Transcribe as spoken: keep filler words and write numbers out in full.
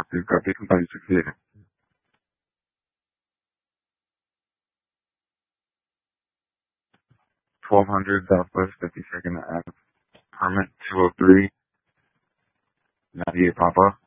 We've got Beacon five six eight. twelve hundred Southwest fifty-second Ave. Permit two oh three, ninety-eight Papa.